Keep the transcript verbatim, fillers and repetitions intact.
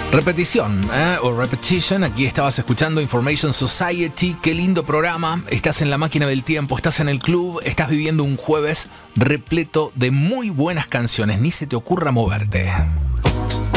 Repetición, ¿eh? O repetition. Aquí estabas escuchando Information Society. Qué lindo programa. Estás en la máquina del tiempo, estás en el club, estás viviendo un jueves repleto de muy buenas canciones. Ni se te ocurra moverte.